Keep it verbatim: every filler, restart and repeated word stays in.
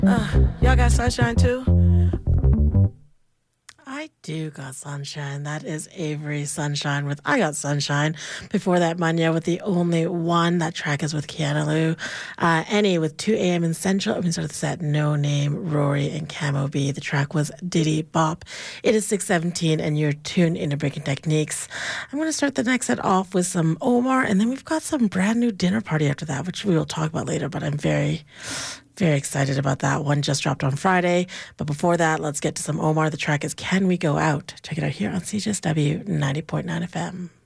Uh, y'all got sunshine too? I do got sunshine. That is Avery Sunshine with I Got Sunshine. Before that, Manya with The Only One. That track is with Keanu Lou. Uh, Annie with two a.m. in Central. I mean, sort of the set No Name, Rory, and Camo B. The track was Diddy Bop. It is six seventeen, and you're tuned into Breaking Techniques. I'm going to start the next set off with some Omar, and then we've got some brand new dinner party after that, which we will talk about later, but I'm very... Very excited about that one. Just dropped on Friday. But before that, let's get to some Omar. The track is Can We Go Out? Check it out here on C J S W ninety point nine F M.